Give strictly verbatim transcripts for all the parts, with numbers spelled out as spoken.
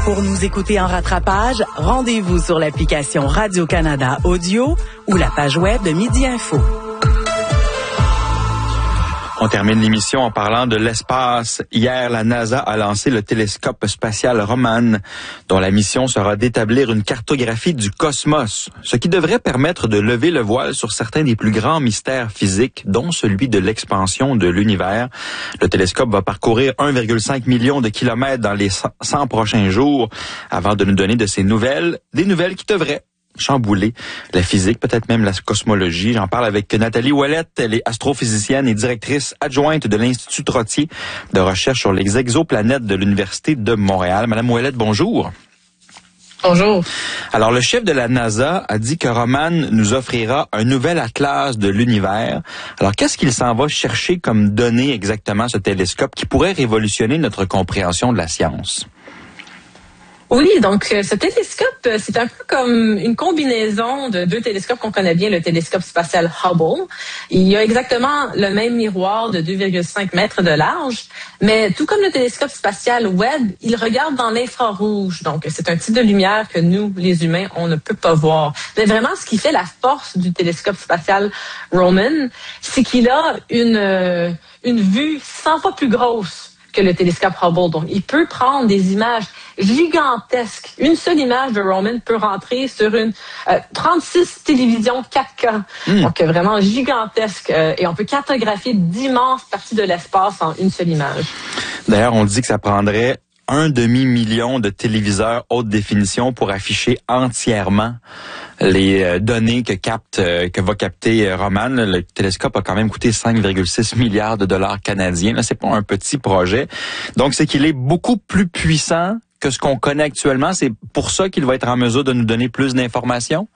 Pour nous écouter en rattrapage, rendez-vous sur l'application Radio-Canada Audio ou la page web de Midi Info. On termine l'émission en parlant de l'espace. Hier, la NASA a lancé le télescope spatial Roman, dont la mission sera d'établir une cartographie du cosmos, ce qui devrait permettre de lever le voile sur certains des plus grands mystères physiques, dont celui de l'expansion de l'univers. Le télescope va parcourir un virgule cinq million de kilomètres dans les cent prochains jours avant de nous donner de ses nouvelles, des nouvelles qui devraient chambouler la physique, peut-être même la cosmologie. J'en parle avec Nathalie Ouellette, elle est astrophysicienne et directrice adjointe de l'Institut Trottier de recherche sur les exoplanètes de l'Université de Montréal. Madame Ouellette, bonjour. Bonjour. Alors, le chef de la NASA a dit que Roman nous offrira un nouvel atlas de l'univers. Alors, qu'est-ce qu'il s'en va chercher comme données exactement, ce télescope, qui pourrait révolutionner notre compréhension de la science? Oui, donc ce télescope, c'est un peu comme une combinaison de deux télescopes qu'on connaît bien, le télescope spatial Hubble. Il y a exactement le même miroir de deux virgule cinq mètres de large, mais tout comme le télescope spatial Webb, il regarde dans l'infrarouge. Donc, c'est un type de lumière que nous, les humains, on ne peut pas voir. Mais vraiment, ce qui fait la force du télescope spatial Roman, c'est qu'il a une, une vue cent fois plus grosse que le télescope Hubble. Donc, il peut prendre des images gigantesques. Une seule image de Roman peut rentrer sur une euh, trente-six télévisions quatre K. Mm. Donc, vraiment gigantesque. Euh, et on peut cartographier d'immenses parties de l'espace en une seule image. D'ailleurs, on dit que ça prendrait un demi-million de téléviseurs haute définition pour afficher entièrement les euh, données que capte, euh, que va capter euh, Roman. Le télescope a quand même coûté cinq virgule six milliards de dollars canadiens. Là, c'est pas un petit projet. Donc, c'est qu'il est beaucoup plus puissant que ce qu'on connaît actuellement. C'est pour ça qu'il va être en mesure de nous donner plus d'informations?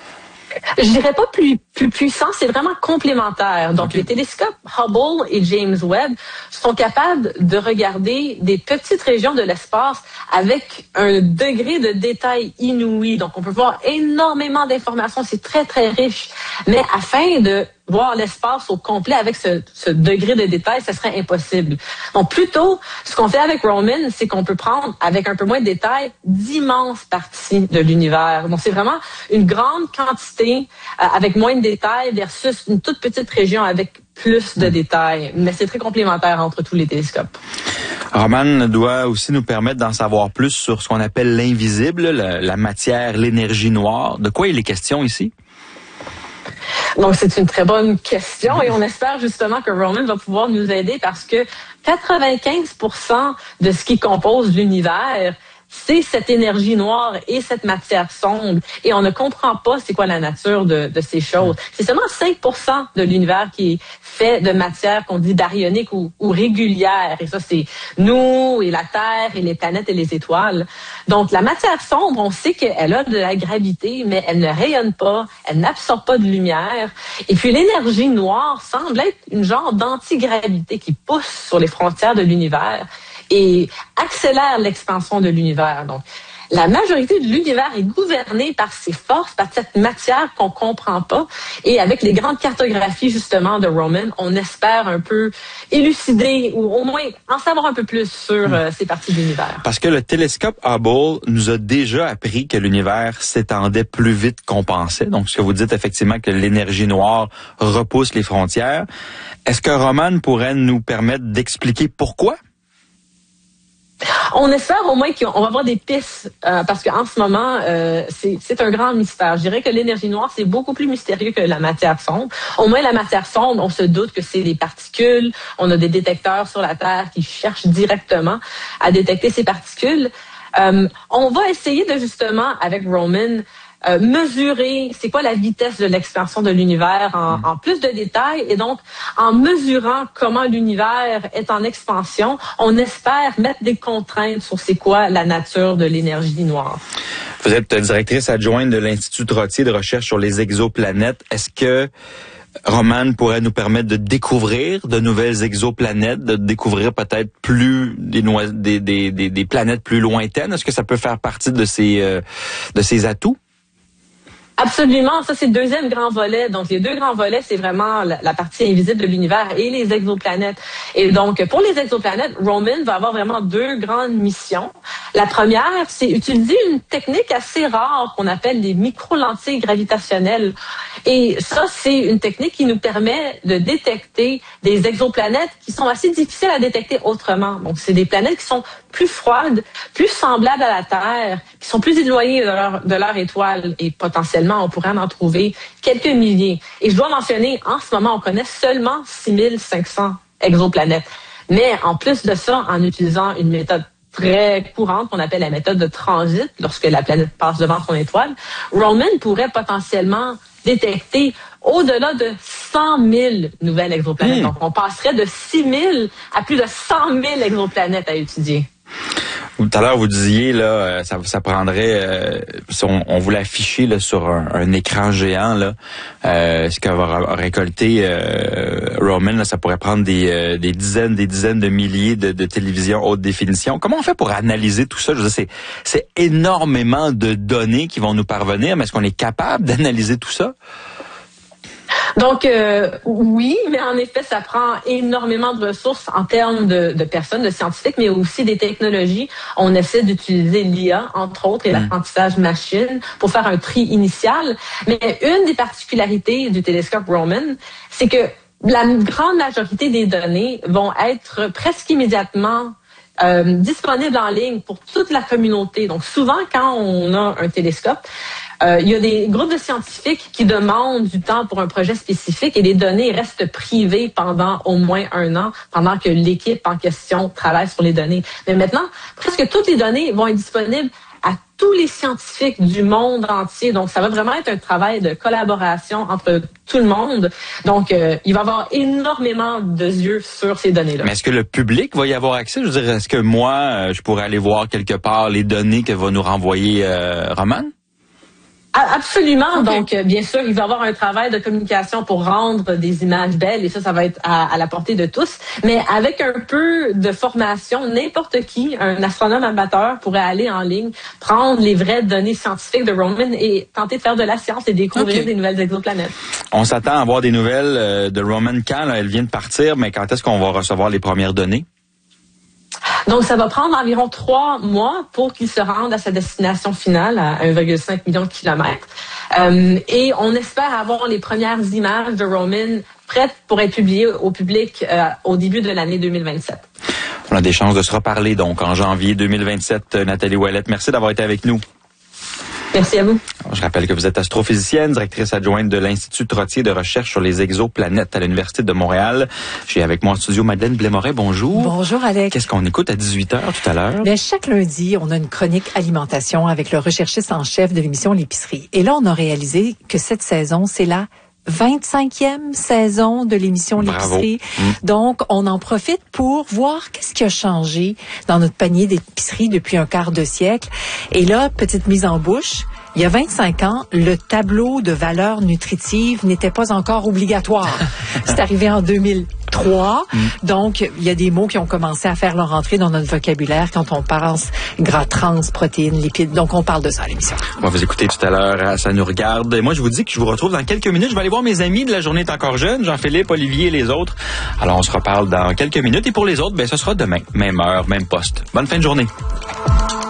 Je dirais pas plus, plus puissant, c'est vraiment complémentaire. Donc, okay. Les télescopes Hubble et James Webb sont capables de regarder des petites régions de l'espace avec un degré de détail inouï. Donc, on peut voir énormément d'informations, c'est très, très riche. Mais afin de voir l'espace au complet avec ce, ce degré de détail, ça serait impossible. Donc, plutôt, ce qu'on fait avec Roman, c'est qu'on peut prendre, avec un peu moins de détails, d'immenses parties de l'univers. Donc, c'est vraiment une grande quantité euh, avec moins de détails versus une toute petite région avec plus de détails. Mais c'est très complémentaire entre tous les télescopes. Roman doit aussi nous permettre d'en savoir plus sur ce qu'on appelle l'invisible, la, la matière, l'énergie noire. De quoi il est question ici? Donc, c'est une très bonne question et on espère justement que Roman va pouvoir nous aider parce que quatre-vingt-quinze pour cent de ce qui compose l'univers, c'est cette énergie noire et cette matière sombre. Et on ne comprend pas c'est quoi la nature de, de ces choses. C'est seulement cinq pour cent de l'univers qui est fait de matière qu'on dit baryonique ou, ou régulière. Et ça, c'est nous et la Terre et les planètes et les étoiles. Donc, la matière sombre, on sait qu'elle a de la gravité, mais elle ne rayonne pas, elle n'absorbe pas de lumière. Et puis, l'énergie noire semble être une genre d'antigravité qui pousse sur les frontières de l'univers et accélère l'expansion de l'univers. Donc, la majorité de l'univers est gouvernée par ces forces, par cette matière qu'on comprend pas. Et avec les grandes cartographies, justement, de Roman, on espère un peu élucider ou au moins en savoir un peu plus sur euh, ces parties de l'univers. Parce que le télescope Hubble nous a déjà appris que l'univers s'étendait plus vite qu'on pensait. Donc, ce que vous dites effectivement que l'énergie noire repousse les frontières. Est-ce que Roman pourrait nous permettre d'expliquer pourquoi? On espère au moins qu'on va avoir des pistes euh, parce qu'en ce moment, euh, c'est, c'est un grand mystère. Je dirais que l'énergie noire, c'est beaucoup plus mystérieux que la matière sombre. Au moins, la matière sombre, on se doute que c'est des particules. On a des détecteurs sur la Terre qui cherchent directement à détecter ces particules. Euh, on va essayer de justement, avec Roman, Euh, mesurer c'est quoi la vitesse de l'expansion de l'univers en, en plus de détails. Et donc, en mesurant comment l'univers est en expansion, on espère mettre des contraintes sur c'est quoi la nature de l'énergie noire. Vous êtes directrice adjointe de l'Institut Trottier de recherche sur les exoplanètes. Est-ce que Roman pourrait nous permettre de découvrir de nouvelles exoplanètes, de découvrir peut-être plus des, no- des, des, des, des planètes plus lointaines? Est-ce que ça peut faire partie de ces, euh, de ces atouts? Absolument, ça c'est le deuxième grand volet. Donc les deux grands volets, c'est vraiment la, la partie invisible de l'univers et les exoplanètes. Et donc pour les exoplanètes, Roman va avoir vraiment deux grandes missions. La première, c'est utiliser une technique assez rare qu'on appelle les micro-lentilles gravitationnelles. Et ça, c'est une technique qui nous permet de détecter des exoplanètes qui sont assez difficiles à détecter autrement. Donc, c'est des planètes qui sont plus froides, plus semblables à la Terre, qui sont plus éloignées de leur, de leur étoile. Et potentiellement, on pourrait en trouver quelques milliers. Et je dois mentionner, en ce moment, on connaît seulement six mille cinq cents exoplanètes. Mais en plus de ça, en utilisant une méthode très courante qu'on appelle la méthode de transit, lorsque la planète passe devant son étoile, Roman pourrait potentiellement détecter au-delà de cent mille nouvelles exoplanètes. Mmh. Donc, on passerait de six mille à plus de cent mille exoplanètes à étudier. Tout à l'heure, vous disiez, là, ça, ça prendrait, euh, si on, on voulait afficher là, sur un, un écran géant, là, euh, ce qu'on va récolter euh, Roman, là, ça pourrait prendre des, euh, des dizaines, des dizaines de milliers de, de télévisions haute définition. Comment on fait pour analyser tout ça? Je veux dire, c'est, c'est énormément de données qui vont nous parvenir, mais est-ce qu'on est capable d'analyser tout ça? Donc, euh, oui, mais en effet, ça prend énormément de ressources en termes de, de personnes, de scientifiques, mais aussi des technologies. On essaie d'utiliser l'I A, entre autres, et mmh. l'apprentissage machine pour faire un tri initial. Mais une des particularités du télescope Roman, c'est que la grande majorité des données vont être presque immédiatement Euh, disponible en ligne pour toute la communauté. Donc, souvent, quand on a un télescope, euh, il y a des groupes de scientifiques qui demandent du temps pour un projet spécifique et les données restent privées pendant au moins un an, pendant que l'équipe en question travaille sur les données. Mais maintenant, presque toutes les données vont être disponibles à tous les scientifiques du monde entier. Donc, ça va vraiment être un travail de collaboration entre tout le monde. Donc, euh, il va y avoir énormément de yeux sur ces données-là. Mais est-ce que le public va y avoir accès? Je veux dire, est-ce que moi, euh, je pourrais aller voir quelque part les données que va nous renvoyer euh, Roman? Absolument. Okay. Donc, bien sûr, il va y avoir un travail de communication pour rendre des images belles et ça, ça va être à, à la portée de tous. Mais avec un peu de formation, n'importe qui, un astronome amateur, pourrait aller en ligne, prendre les vraies données scientifiques de Roman et tenter de faire de la science et découvrir okay. des nouvelles exoplanètes. On s'attend à avoir des nouvelles de Roman quand? Là, elle vient de partir, mais quand est-ce qu'on va recevoir les premières données? Donc, ça va prendre environ trois mois pour qu'il se rende à sa destination finale à un virgule cinq million de kilomètres. Euh, et on espère avoir les premières images de Roman prêtes pour être publiées au public euh, au début de l'année deux mille vingt-sept. On a des chances de se reparler donc en janvier deux mille vingt-sept. Nathalie Ouellette, merci d'avoir été avec nous. Merci à vous. Alors, je rappelle que vous êtes astrophysicienne, directrice adjointe de l'Institut Trottier de recherche sur les exoplanètes à l'Université de Montréal. J'ai avec moi en studio Madeleine Blais-Moret. Bonjour. Bonjour, Alex. Qu'est-ce qu'on écoute à dix-huit heures tout à l'heure? Bien, chaque lundi, on a une chronique alimentation avec le recherchiste en chef de l'émission L'Épicerie. Et là, on a réalisé que cette saison, c'est la vingt-cinquième saison de l'émission L'Épicerie. Mmh. Donc, on en profite pour voir qu'est-ce qui a changé dans notre panier d'épicerie depuis un quart de siècle. Et là, petite mise en bouche, il y a vingt-cinq ans, le tableau de valeurs nutritives n'était pas encore obligatoire. C'est arrivé en deux mille trois. Mmh. Donc, il y a des mots qui ont commencé à faire leur entrée dans notre vocabulaire quand on pense gras trans, protéines, lipides. Donc, on parle de ça à l'émission. On va vous écouter tout à l'heure. Ça nous regarde. Et moi, je vous dis que je vous retrouve dans quelques minutes. Je vais aller voir mes amis de La Journée est encore jeune, Jean-Philippe, Olivier et les autres. Alors, on se reparle dans quelques minutes. Et pour les autres, ben, ce sera demain. Même heure, même poste. Bonne fin de journée.